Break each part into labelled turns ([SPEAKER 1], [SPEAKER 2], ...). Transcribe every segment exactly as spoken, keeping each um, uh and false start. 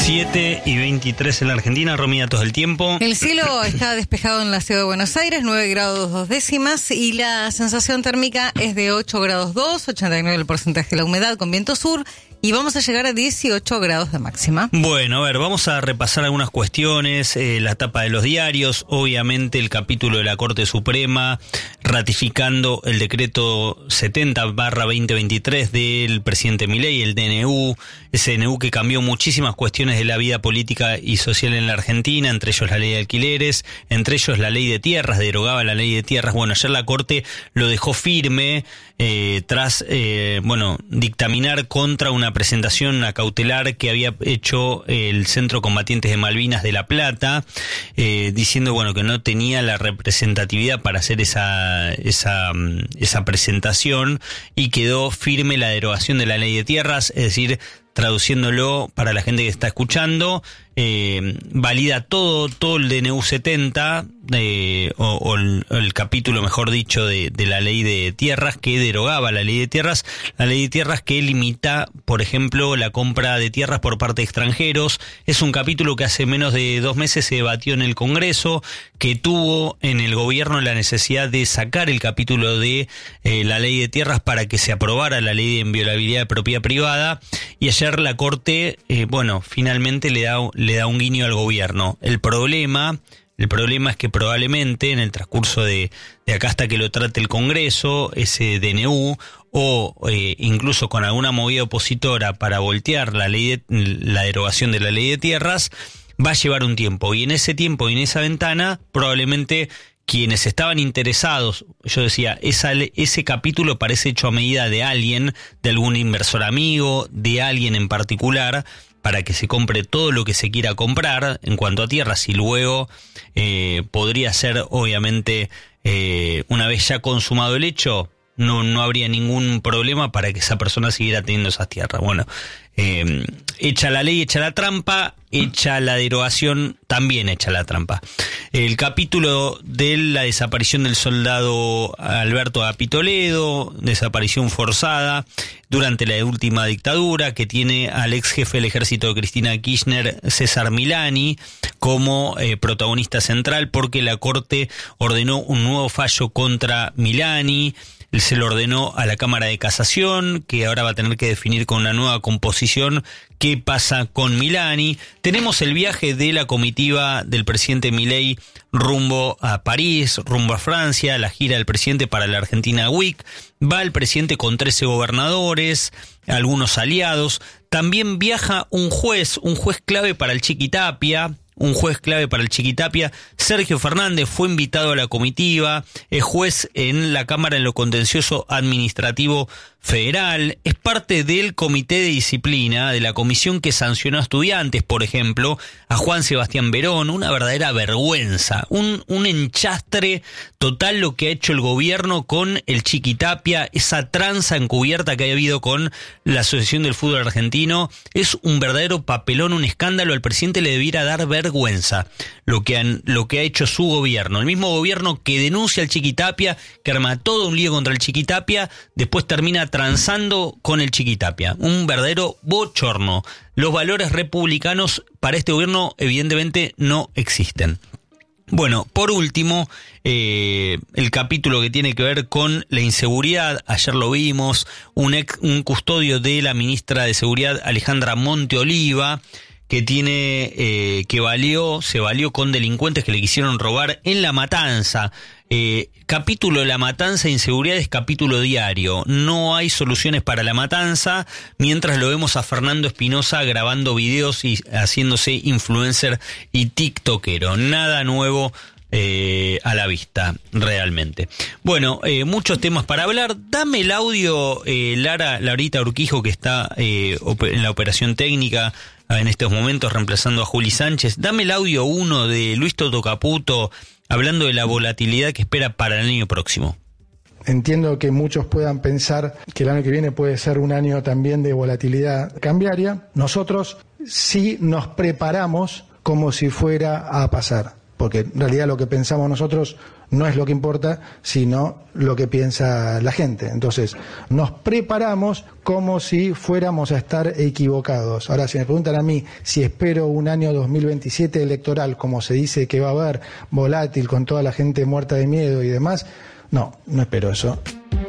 [SPEAKER 1] siete y veintitrés en la Argentina, Romy, datos del tiempo.
[SPEAKER 2] El cielo está despejado en la ciudad de Buenos Aires, nueve grados dos décimas, y la sensación térmica es de ocho grados dos, ochenta y nueve el porcentaje de la humedad con viento sur, y vamos a llegar a dieciocho grados de máxima.
[SPEAKER 1] Bueno, a ver, vamos a repasar algunas cuestiones, eh, la tapa de los diarios, obviamente el capítulo de la Corte Suprema ratificando el decreto setenta barra veinte veintitrés del presidente Milei, el D N U, ese D N U que cambió muchísimas cuestiones de la vida política y social en la Argentina, entre ellos la ley de alquileres, entre ellos la ley de tierras, derogaba la ley de tierras. Bueno, ayer la Corte lo dejó firme eh, tras, eh, bueno, dictaminar contra una presentación a cautelar que había hecho el Centro Combatientes de Malvinas de La Plata, eh, diciendo, bueno, que no tenía la representatividad para hacer esa, esa, esa presentación, y quedó firme la derogación de la ley de tierras, es decir, traduciéndolo para la gente que está escuchando, eh, valida todo todo el D N U setenta, eh, o, o, el, o el capítulo, mejor dicho, de, de la ley de tierras, que derogaba la ley de tierras, la ley de tierras que limita, por ejemplo, la compra de tierras por parte de extranjeros. Es un capítulo que hace menos de dos meses se debatió en el Congreso, que tuvo en el gobierno la necesidad de sacar el capítulo de eh, la ley de tierras para que se aprobara la ley de inviolabilidad de propiedad privada, y ayer la Corte, eh, bueno, finalmente le da, le da un guiño al gobierno. El problema, el problema es que probablemente en el transcurso de, de acá hasta que lo trate el Congreso, ese D N U, o eh, incluso con alguna movida opositora para voltear la ley de, la derogación de la ley de tierras, va a llevar un tiempo. Y en ese tiempo y en esa ventana, probablemente quienes estaban interesados, yo decía, esa, ese capítulo parece hecho a medida de alguien, de algún inversor amigo, de alguien en particular, para que se compre todo lo que se quiera comprar en cuanto a tierras, y luego eh, podría ser, obviamente, eh, una vez ya consumado el hecho, no, no habría ningún problema para que esa persona siguiera teniendo esas tierras. Bueno, eh, hecha la ley, hecha la trampa, hecha la derogación, también hecha la trampa. El capítulo de la desaparición del soldado Alberto Agapito Ledo, desaparición forzada durante la última dictadura, que tiene al ex jefe del ejército de Cristina Kirchner, César Milani, como eh, protagonista central, porque la Corte ordenó un nuevo fallo contra Milani. Él se lo ordenó a la Cámara de Casación, que ahora va a tener que definir con una nueva composición qué pasa con Milani. Tenemos el viaje de la comitiva del presidente Milei rumbo a París, rumbo a Francia, la gira del presidente para la Argentina Week. Va el presidente con trece gobernadores, algunos aliados. También viaja un juez, un juez clave para el Chiquitapia. Un juez clave para el Chiquitapia, Sergio Fernández, fue invitado a la comitiva, es juez en la Cámara en lo Contencioso Administrativo Federal, es parte del Comité de Disciplina de la comisión que sancionó a estudiantes, por ejemplo, a Juan Sebastián Verón. Una verdadera vergüenza, un, un enchastre total lo que ha hecho el gobierno con el Chiquitapia, esa tranza encubierta que ha habido con la Asociación del Fútbol Argentino. Es un verdadero papelón, un escándalo. Al presidente le debiera dar vergüenza lo que, han, lo que ha hecho su gobierno, el mismo gobierno que denuncia al Chiquitapia, que arma todo un lío contra el Chiquitapia, después termina transando con el Chiquitapia. Un verdadero bochorno. Los valores republicanos para este gobierno evidentemente no existen. Bueno, por último, eh, el capítulo que tiene que ver con la inseguridad. Ayer lo vimos, un, ex, un custodio de la ministra de Seguridad, Alejandra Monteoliva, que tiene, eh, que valió, se valió con delincuentes que le quisieron robar en La Matanza. Eh, capítulo de La Matanza, inseguridad, es capítulo diario. No hay soluciones para La Matanza, mientras lo vemos a Fernando Espinosa grabando videos y haciéndose influencer y tiktokero. Nada nuevo eh, a la vista, realmente. Bueno, eh, muchos temas para hablar. Dame el audio, eh, Lara, Laurita Urquijo, que está eh, en la operación técnica en estos momentos reemplazando a Juli Sánchez. Dame el audio uno de Luis Toto Caputo hablando de la volatilidad que espera para el año próximo.
[SPEAKER 3] Entiendo que muchos puedan pensar que el año que viene puede ser un año también de volatilidad cambiaria. Nosotros sí nos preparamos como si fuera a pasar. porque en realidad lo que pensamos nosotros no es lo que importa, sino lo que piensa la gente. Entonces, nos preparamos como si fuéramos a estar equivocados. Ahora, si me preguntan a mí si espero un año dos mil veintisiete electoral, como se dice que va a haber, volátil, con toda la gente muerta de miedo y demás, no, no espero eso.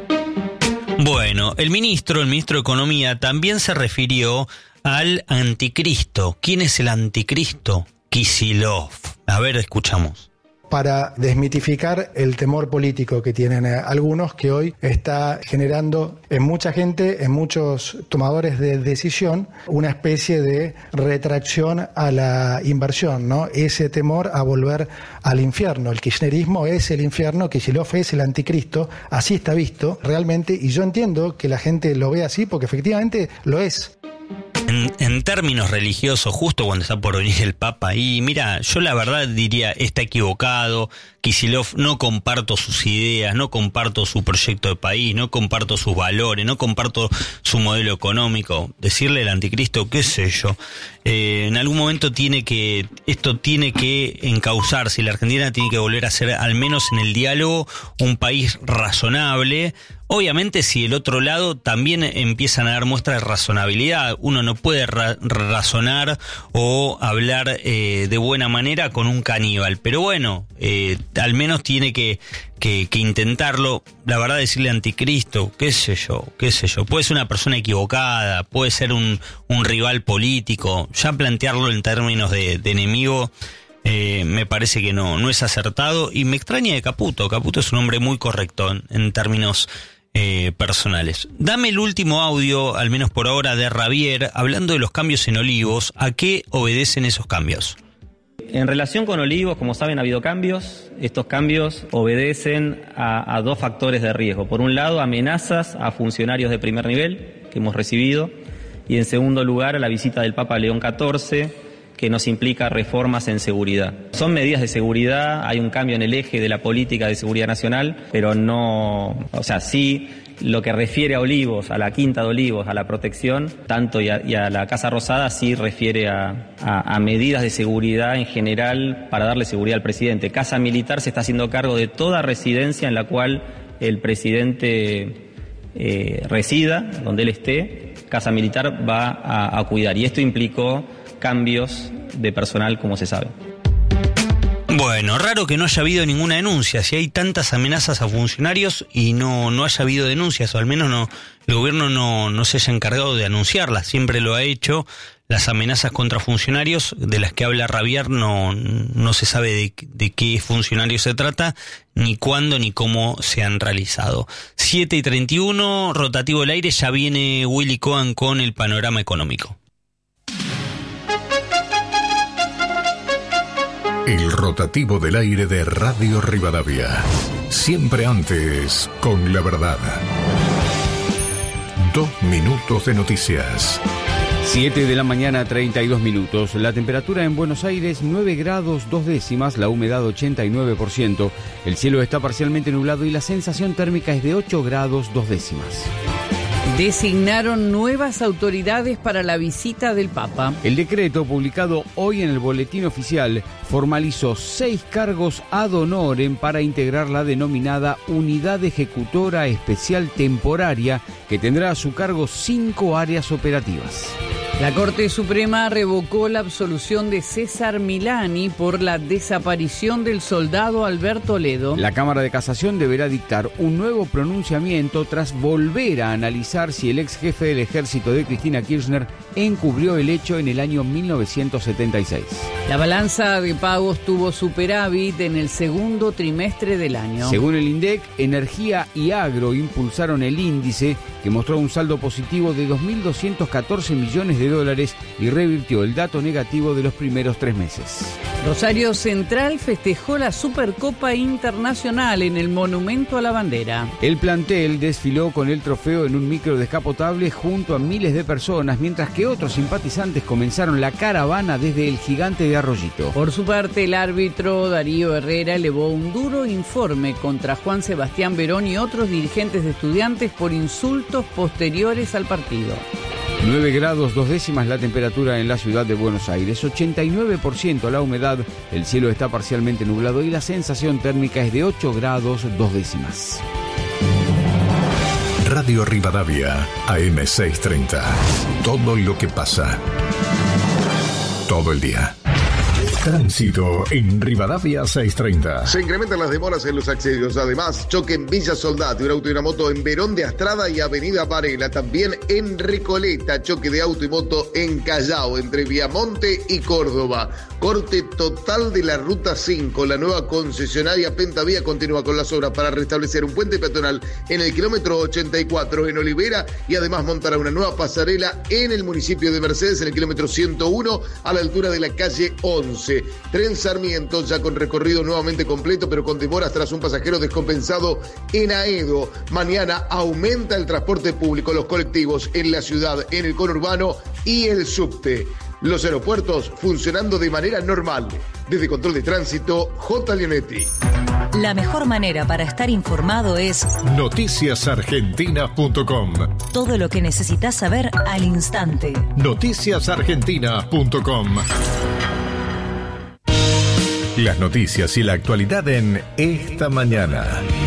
[SPEAKER 1] Bueno, el ministro, el ministro de Economía, también se refirió al anticristo. ¿Quién es el anticristo? Kicillof. A ver, escuchamos.
[SPEAKER 3] Para desmitificar el temor político que tienen algunos, que hoy está generando en mucha gente, en muchos tomadores de decisión, una especie de retracción a la inversión, ¿no? Ese temor a volver al infierno. El kirchnerismo es el infierno, Kicillof es el anticristo, así está visto realmente, y yo entiendo que la gente lo ve así porque efectivamente lo es.
[SPEAKER 1] En, en términos religiosos, justo cuando está por venir el Papa, y mira, yo la verdad diría, está equivocado, Kicillof, no comparto sus ideas, no comparto su proyecto de país, no comparto sus valores, no comparto su modelo económico. Decirle el anticristo, qué sé yo, eh, en algún momento tiene que, esto tiene que encauzarse, y la Argentina tiene que volver a ser, al menos en el diálogo, un país razonable. Obviamente, si el otro lado también empiezan a dar muestras de razonabilidad, uno no puede ra- razonar o hablar eh, de buena manera con un caníbal, pero bueno, eh, al menos tiene que, que, que intentarlo. La verdad, decirle anticristo, qué sé yo, qué sé yo, puede ser una persona equivocada, puede ser un, un rival político, ya plantearlo en términos de, de enemigo, Eh, me parece que no, no es acertado, y me extraña de Caputo. Caputo es un hombre muy correcto en, en términos eh, personales. Dame el último audio, al menos por ahora, de Ravier, hablando de los cambios en Olivos. ¿A qué obedecen esos cambios?
[SPEAKER 4] En relación con Olivos, como saben, ha habido cambios. Estos cambios obedecen a, a dos factores de riesgo. Por un lado, amenazas a funcionarios de primer nivel que hemos recibido, y en segundo lugar, a la visita del Papa León catorce, que nos implica reformas en seguridad. Son medidas de seguridad, hay un cambio en el eje de la política de seguridad nacional, pero no, o sea, sí, lo que refiere a Olivos, a la Quinta de Olivos, a la protección, tanto y a, y a la Casa Rosada, sí refiere a, a, a medidas de seguridad en general para darle seguridad al presidente. Casa Militar se está haciendo cargo de toda residencia en la cual el presidente eh, resida, donde él esté, Casa Militar va a, a cuidar, y esto implicó cambios de personal, como se sabe.
[SPEAKER 1] Bueno, raro que no haya habido ninguna denuncia, si hay tantas amenazas a funcionarios y no, no haya habido denuncias, o al menos no, el gobierno no, no se haya encargado de anunciarlas, siempre lo ha hecho. Las amenazas contra funcionarios de las que habla Ravier no, no se sabe de, de qué funcionario se trata, ni cuándo ni cómo se han realizado. siete y treinta y uno, rotativo del aire, ya viene Willy Cohen con el panorama económico.
[SPEAKER 5] El rotativo del aire de Radio Rivadavia. Siempre antes, con la verdad. Dos minutos de noticias.
[SPEAKER 6] siete de la mañana, treinta y dos minutos. La temperatura en Buenos Aires, nueve grados dos décimas, la humedad ochenta y nueve por ciento. El cielo está parcialmente nublado y la sensación térmica es de ocho grados dos décimas.
[SPEAKER 7] Designaron nuevas autoridades para la visita del Papa.
[SPEAKER 6] El decreto, publicado hoy en el Boletín Oficial, formalizó seis cargos ad honorem para integrar la denominada Unidad Ejecutora Especial Temporaria, que tendrá a su cargo cinco áreas operativas.
[SPEAKER 7] La Corte Suprema revocó la absolución de César Milani por la desaparición del soldado Alberto Ledo.
[SPEAKER 6] La Cámara de Casación deberá dictar un nuevo pronunciamiento tras volver a analizar si el ex jefe del ejército de Cristina Kirchner encubrió el hecho en el año mil novecientos setenta y seis.
[SPEAKER 7] La balanza de pagos tuvo superávit en el segundo trimestre del año.
[SPEAKER 6] Según el INDEC, Energía y Agro impulsaron el índice, que mostró un saldo positivo de dos mil doscientos catorce millones de dólares y revirtió el dato negativo de los primeros tres meses.
[SPEAKER 7] Rosario Central festejó la Supercopa Internacional en el Monumento a la Bandera.
[SPEAKER 6] El plantel desfiló con el trofeo en un micro descapotable junto a miles de personas, mientras que otros simpatizantes comenzaron la caravana desde el Gigante de Arroyito.
[SPEAKER 7] Por su parte, el árbitro Darío Herrera elevó un duro informe contra Juan Sebastián Verón y otros dirigentes de Estudiantes por insultos posteriores al partido.
[SPEAKER 6] nueve grados dos décimas la temperatura en la ciudad de Buenos Aires, ochenta y nueve por ciento la humedad, el cielo está parcialmente nublado y la sensación térmica es de ocho grados dos décimas.
[SPEAKER 5] Radio Rivadavia, A M seiscientos treinta. Todo lo que pasa. Todo el día. Tránsito en Rivadavia seiscientos treinta.
[SPEAKER 8] Se incrementan las demoras en los accesos. Además, choque en Villa Soldati, un auto y una moto en Verón de Astrada y Avenida Varela. También en Recoleta, choque de auto y moto en Callao, entre Viamonte y Córdoba. Corte total de la Ruta cinco. La nueva concesionaria Pentavía continúa con las obras para restablecer un puente peatonal en el kilómetro ochenta y cuatro en Olivera y además montará una nueva pasarela en el municipio de Mercedes en el kilómetro ciento uno a la altura de la calle once. Tren Sarmiento ya con recorrido nuevamente completo pero con demoras tras un pasajero descompensado en Aedo. Mañana aumenta el transporte público, los colectivos en la ciudad, en el conurbano y el subte. Los aeropuertos funcionando de manera normal. Desde Control de Tránsito, J. Leonetti.
[SPEAKER 9] La mejor manera para estar informado es
[SPEAKER 5] noticias argentinas punto com.
[SPEAKER 9] Todo lo que necesitas saber al instante.
[SPEAKER 5] noticias argentinas punto com. Las noticias y la actualidad en Esta Mañana.